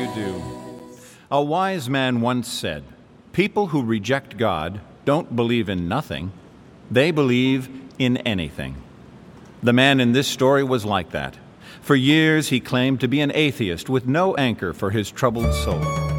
do. A wise man once said, "People who reject God don't believe in nothing, they believe in anything." The man in this story was like that. For years he claimed to be an atheist with no anchor for his troubled soul.